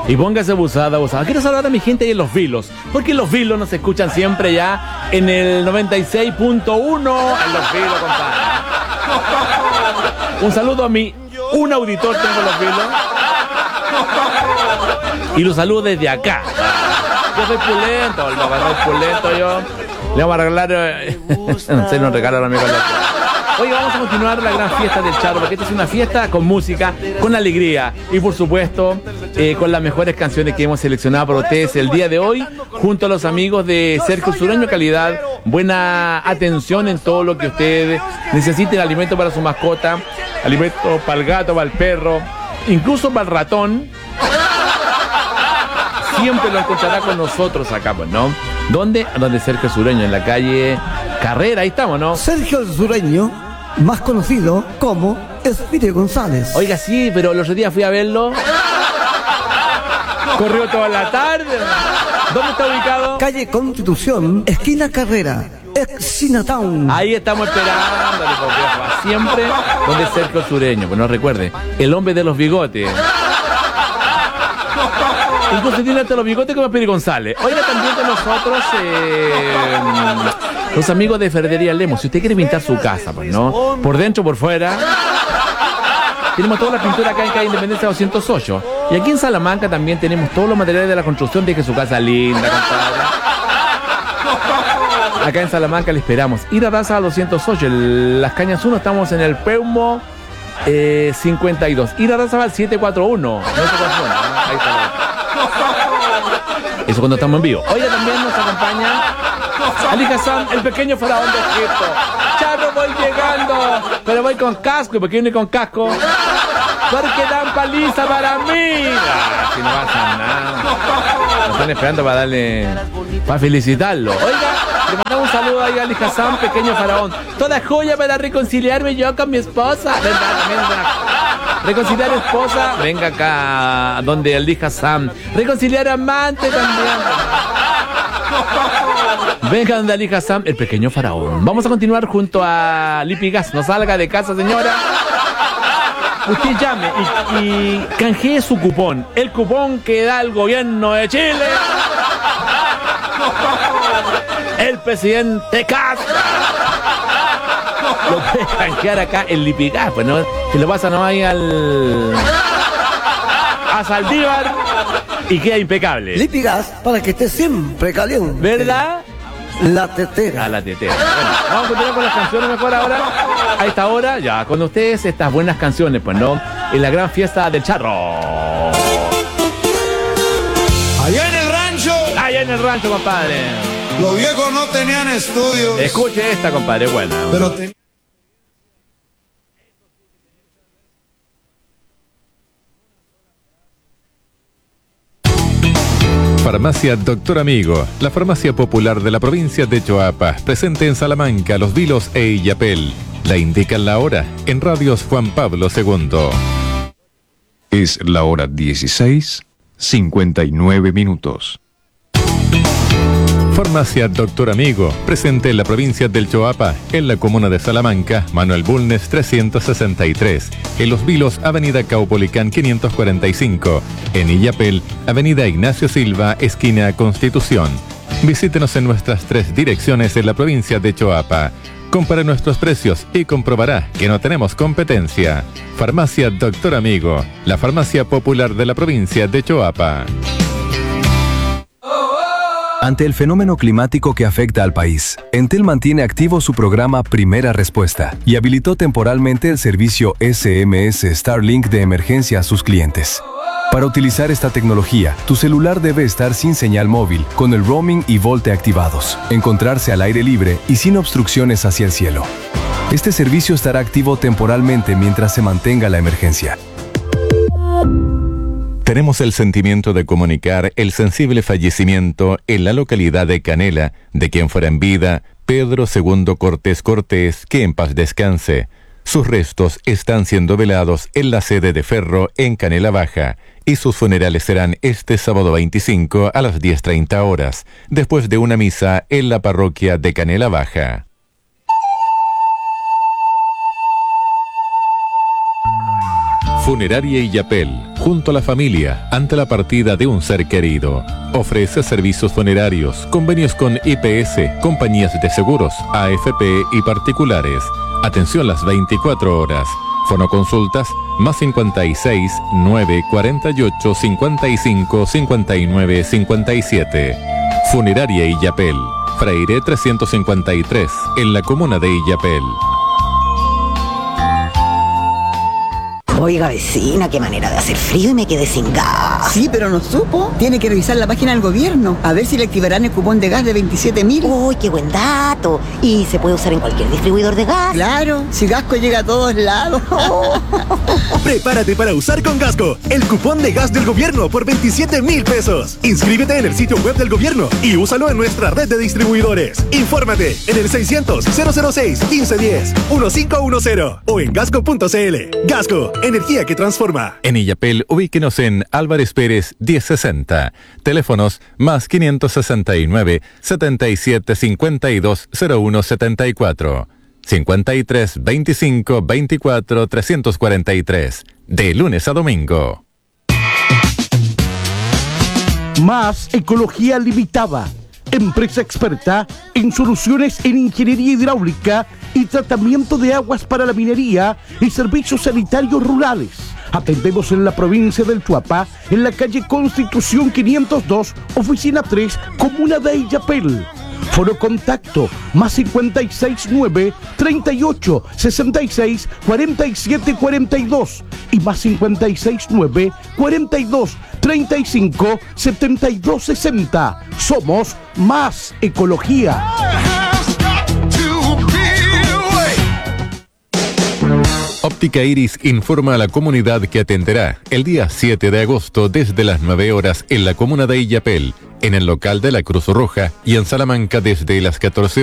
Y póngase abusada. Quiero saludar a mi gente ahí en Los Vilos, porque Los Vilos nos escuchan siempre ya en el 96.1 en Los Vilos, compadre. Un saludo a un auditor tengo en Los Vilos. Y los saludo desde acá. Yo soy pulento, yo. Le vamos a regalar, se nos regala la amiga. Hoy vamos a continuar la gran fiesta del Charro, porque esta es una fiesta con música, con alegría y por supuesto con las mejores canciones que hemos seleccionado para ustedes el día de hoy, junto a los amigos de Sergio Sureño Calidad. Buena atención en todo lo que ustedes necesiten, alimento para su mascota, alimento para el gato, para el perro, incluso para el ratón. Siempre lo encontrará con nosotros acá, pues, ¿no? ¿Dónde? Donde Sergio Sureño, en la calle Carrera, ahí estamos, ¿no? Sergio Sureño, más conocido como Espíritu González. Oiga, sí, pero los otros días fui a verlo. Corrió toda la tarde. ¿Dónde está ubicado? Calle Constitución, esquina Carrera, ex Chinatown. Ahí estamos esperándole, porque va siempre donde Sergio Sureño. Pues no recuerde, el hombre de los bigotes. Incluso tiene hasta los bigotes como Espíritu González. Oiga, también con nosotros los amigos de Ferretería Lemos. Si usted quiere pintar su casa, pues, ¿no? Por dentro, por fuera. Tenemos toda la pintura acá en calle Independencia 208. Y aquí en Salamanca también tenemos todos los materiales de la construcción de que su casa linda, compadre. Acá en Salamanca le esperamos. Ir a Raza 208. Las Cañas 1, estamos en el Peumo 52. Ir a Raza al 741. No se confundan, ¿no? Ahí está. Eso cuando estamos en vivo. Oiga, también nos acompaña Ali Hassan, el pequeño faraón de Egipto. Charro, voy llegando, pero voy con casco. ¿Y por qué viene con casco? Porque dan paliza para mí. Si no pasa nada. Nos están esperando para felicitarlo. Oiga, le mandamos un saludo ahí a Ali Hassan, pequeño faraón. Toda joya para reconciliarme yo con mi esposa. ¿Verdad? También es una... Reconciliar esposa, venga acá donde Ali Hassan. Reconciliar amante también. Venga donde Ali Hassan, el pequeño faraón. Vamos a continuar junto a Lipigas. No salga de casa, señora. Usted llame y canjee su cupón. El cupón que da el gobierno de Chile. El presidente Castro. Lo puede canjear acá en Lipigas, pues, ¿no? Se lo pasa nomás ahí a Saldívar y queda impecable. Lipigas, para que esté siempre caliente. ¿Verdad? La tetera. A la tetera. Bueno, vamos a continuar con las canciones mejor ahora. A esta hora, ya, con ustedes estas buenas canciones, pues, ¿no? En la gran fiesta del Charro. Allá en el rancho. Allá en el rancho, compadre. Los viejos no tenían estudios. Escuche esta, compadre, buena. Pero Farmacia Doctor Amigo, la farmacia popular de la provincia de Choapa, presente en Salamanca, Los Vilos e Illapel. La indican la hora en Radios Juan Pablo II. Es la hora 16:59. Farmacia Doctor Amigo, presente en la provincia del Choapa, en la comuna de Salamanca, Manuel Bulnes 363, en Los Vilos, Avenida Caupolicán 545, en Illapel, Avenida Ignacio Silva, esquina Constitución. Visítenos en nuestras 3 direcciones en la provincia de Choapa. Compare nuestros precios y comprobará que no tenemos competencia. Farmacia Doctor Amigo, la farmacia popular de la provincia de Choapa. Ante el fenómeno climático que afecta al país, Entel mantiene activo su programa Primera Respuesta y habilitó temporalmente el servicio SMS Starlink de emergencia a sus clientes. Para utilizar esta tecnología, tu celular debe estar sin señal móvil, con el roaming y VoLTE activados, encontrarse al aire libre y sin obstrucciones hacia el cielo. Este servicio estará activo temporalmente mientras se mantenga la emergencia. Tenemos el sentimiento de comunicar el sensible fallecimiento en la localidad de Canela de quien fuera en vida Pedro II Cortés Cortés, que en paz descanse. Sus restos están siendo velados en la sede de Ferro en Canela Baja y sus funerales serán este sábado 25 a las 10:30 horas, después de una misa en la parroquia de Canela Baja. Funeraria Illapel, junto a la familia ante la partida de un ser querido. Ofrece servicios funerarios, convenios con IPS, compañías de seguros, AFP y particulares. Atención las 24 horas. Fonoconsultas más 56 9 48 55 59 57. Funeraria Illapel, Freire 353, en la comuna de Illapel. Oiga, vecina, qué manera de hacer frío y me quedé sin gas. Sí, pero no supo. Tiene que revisar la página del gobierno, a ver si le activarán el cupón de gas de 27.000. Uy, qué buen dato. ¿Y se puede usar en cualquier distribuidor de gas? Claro, si Gasco llega a todos lados. Prepárate para usar con Gasco el cupón de gas del gobierno por 27.000 pesos. Inscríbete en el sitio web del gobierno y úsalo en nuestra red de distribuidores. Infórmate en el 600-006-1510, 1510 o en gasco.cl. Gasco, energía que transforma. En Illapel, ubíquenos en Álvarez Pérez 1060. Teléfonos más 569 77 52 01 74. 53 25 24 343. De lunes a domingo. Más Ecología Limitada. Empresa experta en soluciones en ingeniería hidráulica y tratamiento de aguas para la minería y servicios sanitarios rurales. Atendemos en la provincia del Chuapa, en la calle Constitución 502, oficina 3, comuna de Illapel. Foro contacto más 569 38 66 47 42 y más 569 42 35 72 60. Somos Más Ecología. Óptica Iris informa a la comunidad que atenderá el día 7 de agosto desde las 9 horas en la comuna de Illapel, en el local de la Cruz Roja, y en Salamanca desde las 14